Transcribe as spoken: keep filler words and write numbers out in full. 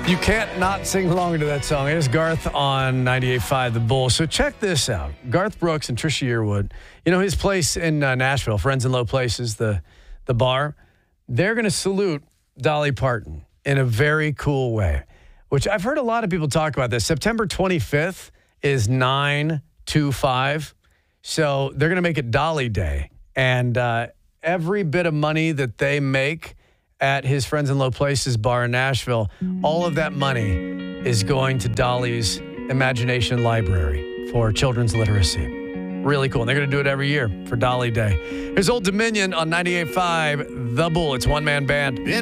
You can't not sing along to that song. It is Garth on ninety-eight point five The Bull. So check this out. Garth Brooks and Trisha Yearwood, you know, his place in uh, Nashville, Friends in Low Places, the, the bar, they're going to salute Dolly Parton in a very cool way, which I've heard a lot of people talk about this. September twenty-fifth is nine two five. So they're going to make it Dolly Day. And uh, every bit of money that they make at his Friends in Low Places bar in Nashville, all of that money is going to Dolly's Imagination Library for children's literacy. Really cool. And they're going to do it every year for Dolly Day. Here's Old Dominion on ninety-eight point five The Bull. It's one-man band.